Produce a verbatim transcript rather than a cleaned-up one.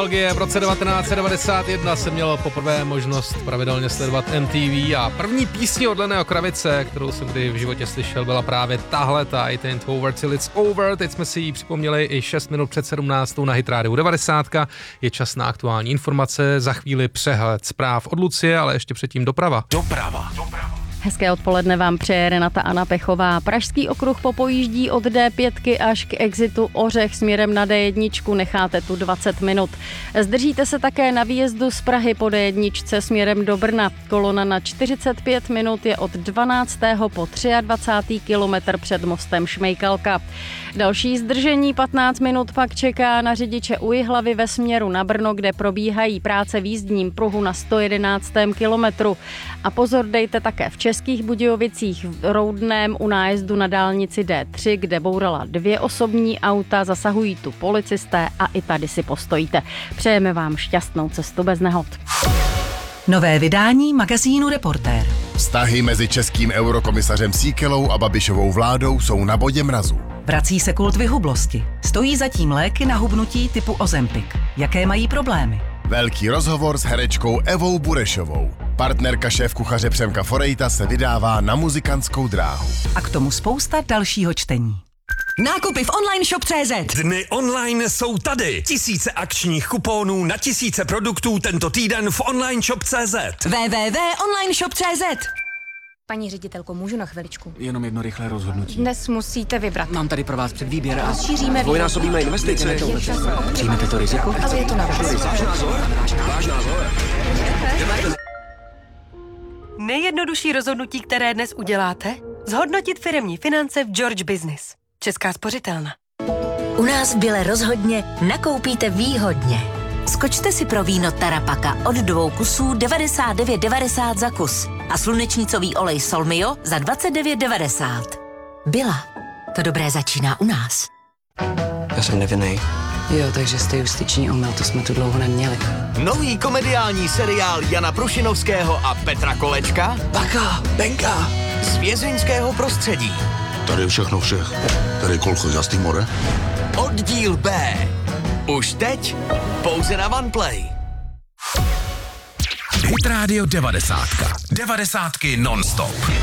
V roce devatenáct set devadesát jedna jsem měl poprvé možnost pravidelně sledovat M T V a první písní od Lennyho Kravice, kterou jsem kdy v životě slyšel, byla právě tahle, ta I Ain't Over Till It's Over. Teď jsme si ji připomněli i šest minut před sedmnáctou na Hit Radio devadesát. Je čas na aktuální informace, za chvíli přehled zpráv od Lucie, ale ještě předtím doprava. Doprava. Doprava. Hezké odpoledne vám přeje Renata Anna Pechová. Pražský okruh popojíždí od D pět až k exitu Ořech směrem na D jedna, necháte tu dvacet minut. Zdržíte se také na výjezdu z Prahy po D jedna směrem do Brna. Kolona na čtyřicet pět minut je od dvanáctého po dvacátého třetího kilometr před mostem Šmejkalka. Další zdržení patnáct minut pak čeká na řidiče u Jihlavy ve směru na Brno, kde probíhají práce v jízdním pruhu na sto jedenáctém kilometru. A pozor, dejte také v Českých Budějovicích v Roudném u nájezdu na dálnici D tři, kde bourala dvě osobní auta, zasahují tu policisté a i tady si postojíte. Přejeme vám šťastnou cestu bez nehod. Nové vydání magazínu Reportér. Vztahy mezi českým eurokomisařem Síkelou a Babišovou vládou jsou na bodě mrazu. Vrací se kult vyhublosti. Stojí zatím léky na hubnutí typu Ozempic. Jaké mají problémy? Velký rozhovor s herečkou Evou Burešovou. Partnerka šéfkuchaře Přemka Forejta se vydává na muzikantskou dráhu. A k tomu spousta dalšího čtení. Nákupy v online shop tečka cé zet. Dny online jsou tady. Tisíce akčních kuponů na tisíce produktů tento týden v online shop tečka cé zet. w w w tečka online shop tečka cé zet. Paní ředitelko, můžu na chviličku? Jenom jedno rychlé rozhodnutí. Dnes musíte vybrat. Mám tady pro vás předvýběr a... Rozšíříme dvojnásobíme investice. Přijmete to riziko? Ale je to na vás. Nejjednodušší rozhodnutí, které dnes uděláte? Zhodnotit firemní finance v George Business. Česká spořitelna. U nás v Bile rozhodně nakoupíte výhodně. Skočte si pro víno Tarapaka od dvou kusů devadesát devět devadesát za kus a slunečnicový olej Solmio za dvacet devět devadesát. Bila. To dobré začíná u nás. Já jsem nevinnej. Jo, takže jste justiční omyl, to jsme tu dlouho neměli. Nový komediální seriál Jana Prušinovského a Petra Kolečka. Baka, benka. Z vězeňského prostředí. Tady je všechno všech. Tady je kolcho z more. Oddíl B. Už teď pouze na OnePlay. Hit Radio devadesát. Devadesátky non-stop.